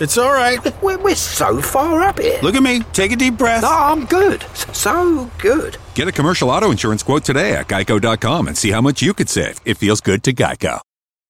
It's all right. We're so far up here. Look at me. Take a deep breath. No, I'm good. So good. Get a commercial auto insurance quote today at Geico.com and see how much you could save. It feels good to Geico.